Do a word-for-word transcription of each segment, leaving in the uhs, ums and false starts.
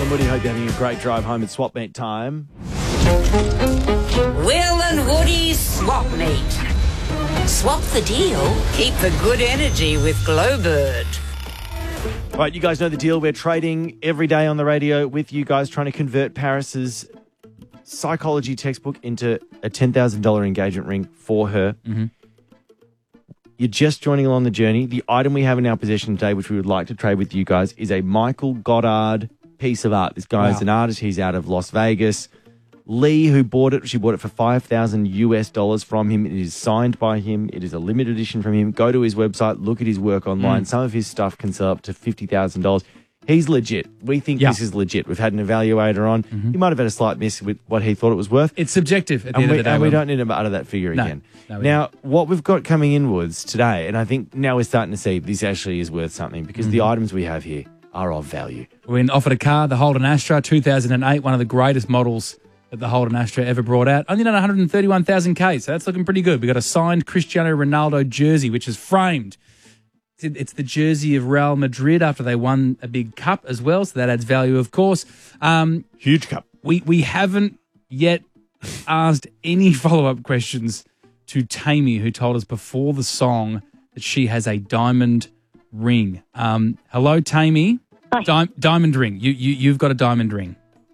and Woody. Hope you're having a great drive home at Swap Meet time. Will and Woody's Swap Meet. Swap the deal, keep the good energy with Glowbird. Right, you guys know the deal. We're trading every day on the radio with you guys, trying to convert Paris's psychology textbook into a ten thousand dollars engagement ring for her. Mm-hmm. You're just joining along the journey. The item we have in our possession today, which we would like to trade with you guys, is a Michael Goddard piece of art. This guy's Wow. an artist. He's out of Las Vegas. Lee, who bought it, she bought it for five thousand US dollars from him. It is signed by him. It is a limited edition from him. Go to his website, look at his work online. Mm. Some of his stuff can sell up to fifty thousand dollars. He's legit. We think Yeah. this is legit. We've had an evaluator on. Mm-hmm. He might have had a slight miss with what he thought it was worth. It's subjective at the And, end we, of the day. and we Will. don't need him out of that figure No. again. No, we now, what we've got coming inwards today, and I think now we're starting to see this actually is worth something because Mm-hmm. the items we have here are of value. We've been offered a car, the Holden Astra, two thousand eight, one of the greatest models that the Holden Astra ever brought out. Only done one hundred thirty-one thousand K, so that's looking pretty good. We got a signed Cristiano Ronaldo jersey, which is framed. It's- It's the jersey of Real Madrid after they won a big cup as well, so that adds value, of course. Um, Huge cup. we we haven't yet asked any follow-up questions to Tammy, who told us before the song that she has a diamond ring. Um, hello, Tammy. Hi. Di- diamond ring. You, you, you've got a diamond ring.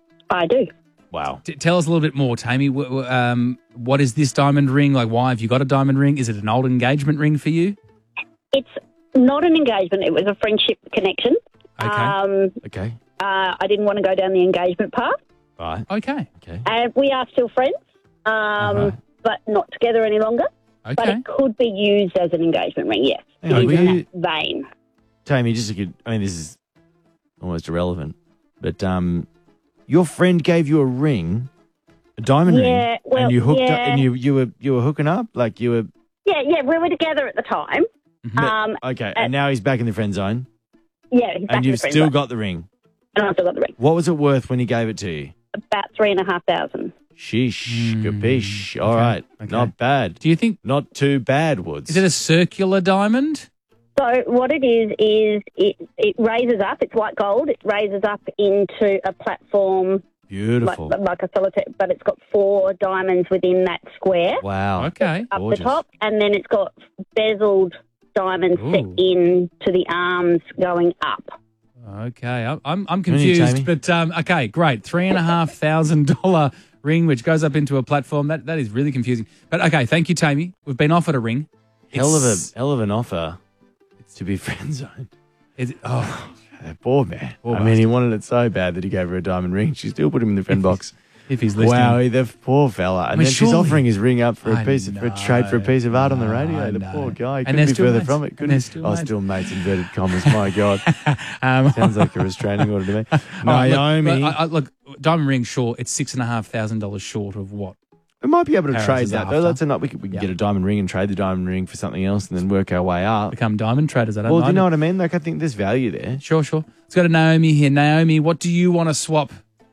I do. Wow. T- tell us a little bit more, Tammy. W- w- um, what is this diamond ring? Like, why have you got a diamond ring? Is it an old engagement ring for you? It's not an engagement. It was a friendship connection. Okay. Um, Okay. uh, I didn't want to go down the engagement path. Right. Okay. Okay. And we are still friends, um, Uh-huh. but not together any longer. But Okay. it could be used as an engagement ring, yes. Hang on, It is will in you- that vein. Tammy, just a good, I mean, this is almost irrelevant, but um, your friend gave you a ring, a diamond Yeah, ring, well, and you hooked up, yeah. and you, you were you were hooking up, like you were. Yeah, yeah, we were together at the time. Um, Okay, uh, and now he's back in the friend zone, yeah, he's back and in you've the friend still zone. got the ring. And I've still got the ring. What was it worth when he gave it to you? About three and a half thousand. Sheesh, Mm, capiche. All okay, right, okay. not bad. Do you think, Not too bad, Woods. is it a circular diamond? So what it is is it it raises up. It's white gold. It raises up into a platform like, Beautiful. like a solitaire, but it's got four diamonds within that square Wow. Okay. up gorgeous. the top, and then it's got bezeled diamonds set Ooh. into the arms going up. Okay, I'm I'm, I'm Can you, confused, Tammy? but um, okay, great, three and a half thousand dollar ring, which goes up into a platform. That that is really confusing. But okay, thank you, Tammy. We've been offered a ring. Hell of a It's- hell of an offer. It's to be friend zoned. Is it, oh, Poor man. Poor I mean, he wanted it so bad that he gave her a diamond ring. She still put him in the friend box. if he's listening. Wow, he- the poor fella. And mean, then she's surely- offering his ring up for a I piece of, for a trade for a know, piece of art on the I radio. The know. poor guy. And Couldn't they're be still further mates. from it. And Couldn't they're still oh, mates. still mates, inverted commas. My God. Um, Sounds like a restraining order to me. all right, look, Naomi. look, I- I- look, diamond ring short. It's six and a half thousand dollars short of what? we might be able to Paris trade is that, after. though. That's enough. We can, we can Yeah. get a diamond ring and trade the diamond ring for something else and then work our way up. Become diamond traders. I don't Well, do you mind know it. what I mean? Like, I think there's value there. Sure, sure. Let's go to Naomi here. Naomi, what do you want to swap?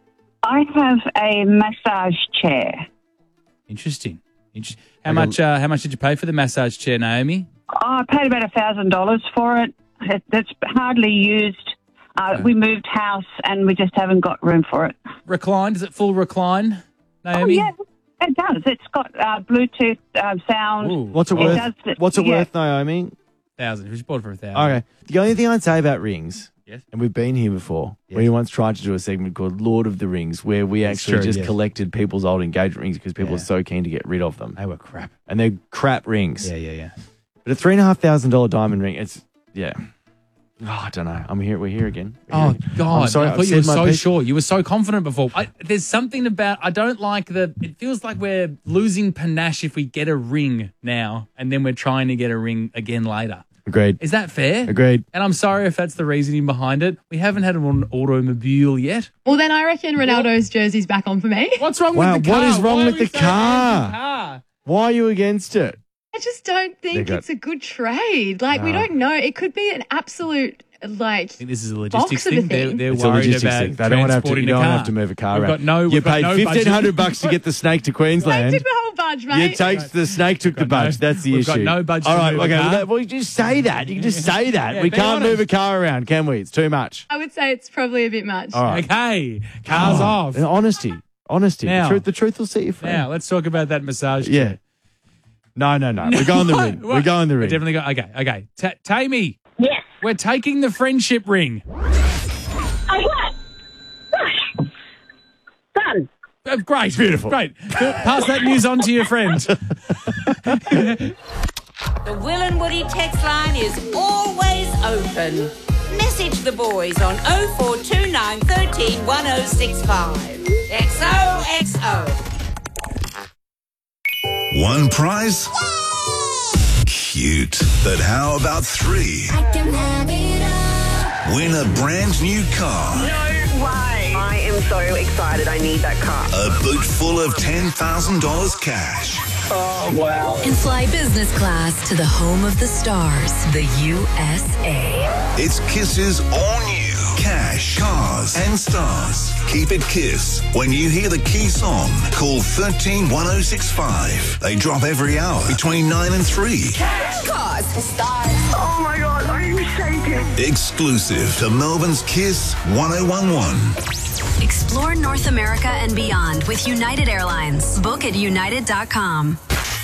I have a massage chair. Interesting. Interesting. How Okay. much? Uh, how much did you pay for the massage chair, Naomi? Oh, I paid about a thousand dollars for it. it. It's hardly used. Uh, Okay. We moved house and we just haven't got room for it. Recline? Is it full recline, Naomi? Oh, yeah, it does. It's got uh, Bluetooth uh, sound. Ooh, What's it It worth? does- What's it yeah. worth, Naomi? thousand. We just bought it for a thousand. Okay. The only thing I'd say about rings, Yes. and we've been here before, Yes. we once tried to do a segment called Lord of the Rings, where we That's actually true, just yes. collected people's old engagement rings because people Yeah. are so keen to get rid of them. They were crap. And they're crap rings. Yeah, yeah, yeah. But a three and a half thousand dollar diamond ring, it's, yeah. Oh, I don't know. I'm here. We're here again. We're here Oh again. God! I'm sorry, I I've thought you were said my so piece. sure. You were so confident before. I, there's something about I don't like the. It feels like we're losing panache if we get a ring now, and then we're trying to get a ring again later. Agreed. Is that fair? Agreed. And I'm sorry if that's the reasoning behind it. We haven't had an automobile yet. Well, then I reckon Ronaldo's jersey's back on for me. What's wrong Wow, with the car? what is wrong Why with are we the so against car? the car? Why are you against it? I just don't think They got- it's a good trade. Like, we No. don't know. It could be an absolute, like, I think this is a Box logistics of a thing. They're, thing. they're It's a worried logistics about thing. They don't want to have to. You transporting don't a car. have to move a car We've around. got no. You we've got pay no fifteen hundred budget. bucks to get the snake to I Queensland. took the whole budge, mate. You takes the snake took the got no- budge. That's the we've issue. got no budge All to right, move a okay. car. Well, that, well, you just say that. You can just say that. Yeah, we be can't move a honest. car around, can we? It's too much. I would say it's probably a bit much. All right. Okay, cars Oh, off. Honesty. Honesty. Now- the, truth, the truth will set you free. Now, let's talk about that massage Yeah. chair. No, no, no. We're going the What? ring. We're What? going the We ring. definitely go. Okay, okay. Ta Tammy, Yes. we're taking the friendship ring. Oh, what? Gosh. Done. Uh, great. Beautiful. Great. Pass that news on to your friend. The Will and Woody text line is always open. Message the boys on oh four two nine, one three, one oh six five. X O X O. One prize? Cute. But how about three? Win a brand new car. No way. I am so excited. I need that car. A boot full of ten thousand dollars cash. Oh, wow. And fly business class to the home of the stars, the U S A. It's Kiss's all new cash, cars, and stars. Keep it Kiss. When you hear the key song, call one three, one oh six five. They drop every hour between nine and three. Cars for stars. Oh, my God. I'm shaking. Exclusive to Melbourne's Kiss one oh one one. Explore North America and beyond with United Airlines. Book at united dot com.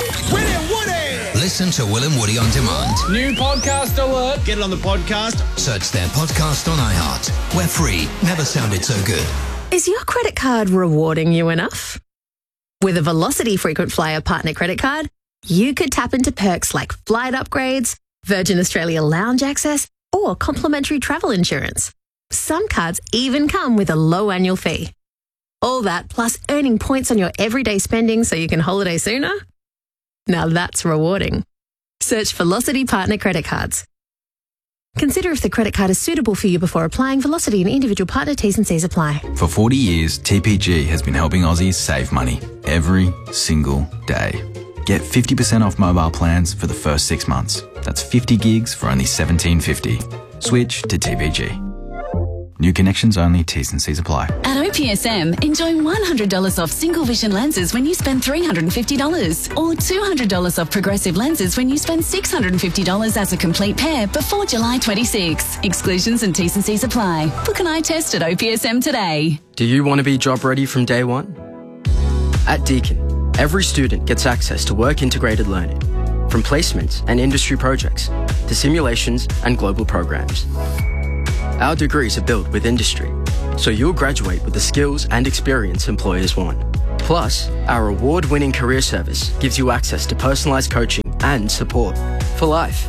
Listen to Will and Woody on demand. New podcast alert. Get it on the podcast. Search their podcast on iHeart. We're free. Never sounded so good. Is your credit card rewarding you enough? With a Velocity Frequent Flyer Partner Credit Card, you could tap into perks like flight upgrades, Virgin Australia lounge access, or complimentary travel insurance. Some cards even come with a low annual fee. All that plus earning points on your everyday spending so you can holiday sooner? Now that's rewarding. Search Velocity Partner Credit Cards. Consider if the credit card is suitable for you before applying. Velocity and individual partner T's and C's apply. For forty years, T P G has been helping Aussies save money every single day. Get fifty percent off mobile plans for the first six months. That's fifty gigs for only seventeen fifty. Switch to T P G. New connections only, T's and C's apply. At O P S M, enjoy one hundred dollars off single vision lenses when you spend three hundred fifty dollars or two hundred dollars off progressive lenses when you spend six hundred fifty dollars as a complete pair before July twenty-sixth. Exclusions and T's and C's apply. Book an eye test at O P S M today. Do you want to be job ready from day one? At Deakin, every student gets access to work integrated learning, from placements and industry projects to simulations and global programs. Our degrees are built with industry, so you'll graduate with the skills and experience employers want. Plus, our award-winning career service gives you access to personalised coaching and support for life.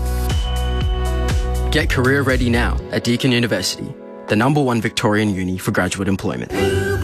Get career ready now at Deakin University, the number one Victorian uni for graduate employment.